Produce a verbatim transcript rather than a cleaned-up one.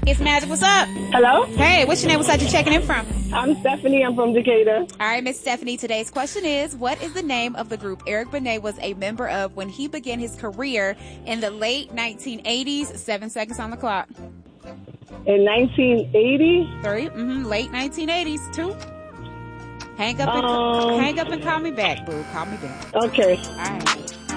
It's Magic. What's up? Hello? Hey, what's your name? What's that you checking in from? I'm Stephanie. I'm from Decatur. All right, Miss Stephanie, today's question is, what is the name of the group Eric Benet was a member of when he began his career in the late nineteen eighties? Seven seconds on the clock. In nineteen eighty? Three. Mm-hmm. Late nineteen eighties. Two. Hang up and Um, hang up and call me back, boo. Call me back. Okay. All right.